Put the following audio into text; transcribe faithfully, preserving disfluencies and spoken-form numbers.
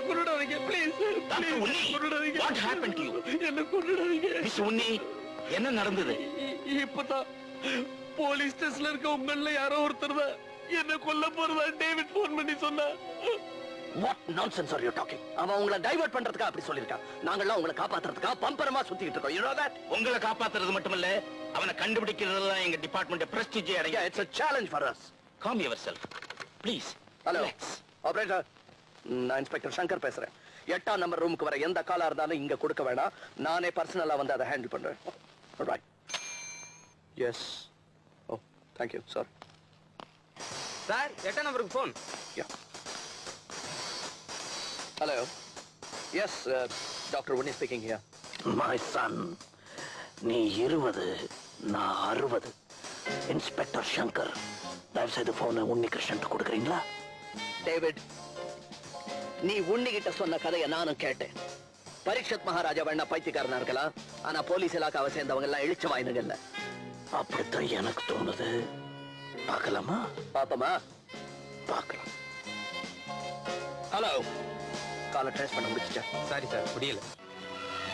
கொன்னுடாதீங்க please. Doctor Unni, கொன்னுடாதீங்க. what happened to you? என்ன கொன்னுடாதீங்க. Miss உன்னி, என்ன நடந்தது? இப்பதான் போலீஸ் ஸ்டேஷன்ல இருக்க உங்கள யாரோ ஒருத்தர் தான் என்ன கொல்ல போறதா டேவிட் போன் பண்ணி சொன்னா. What nonsense are you talking? அவன் உங்களை டைவர்ட் பண்றதுக்கு அப்படி சொல்லிருக்கான். நாங்கெல்லாம் உங்களை காப்பாத்துறதுக்கு பம்பரமா சுத்திட்டு இருக்கோம். You know that? உங்களை காப்பாத்துறது மட்டுமல்ல, அவனை கண்டுபிடிக்கிறது தான் எங்க டிபார்ட்மெண்ட் பிரஸ்டீஜ் அடைய. It's a challenge for us. Calm yourself. Please. Hello. Operator, நான் இன்ஸ்பெக்டர் சங்கர் பேசுறேன். எட்டாம் நம்பர் ரூமுக்கு வர எந்த காலா இருந்தாலும் இங்க கொடுக்க வேணாம். நானே பர்சனலா வந்து அதை ஹேண்டில் பண்றேன். Alright. Yes. Oh, thank you. Sorry. Sir, எட்டாம் நம்பருக்கு phone. Yeah. Hello. Yes, uh, Doctor Winnie speaking here. My son, நீ இருபது, நான் அறுபது. இன்ஸ்பெக்டர் சங்கர், தயவு செய்து போனை உன்னி கிருஷ்ணன் கொடுக்குறீங்களா? டேவிட், நீ உன்னி கிட்ட சொன்ன கதையை நானும் கேட்டேன். பரீட்சத் மகாராஜா வேணா பைத்தியக்காரனா இருக்கலாம், ஆனா போலீஸ் இலாக்காவை சேர்ந்தவங்க எல்லாம் இழிச்ச வாயினுங்க இல்ல. அப்படித்தான் எனக்கு தோணுது. பார்க்கலாமா? பாப்பமா? பார்க்கலாம். ஹலோ, காலை ட்ரேஸ் பண்ண முடிச்சிட்டேன். சாரி சார், முடியல.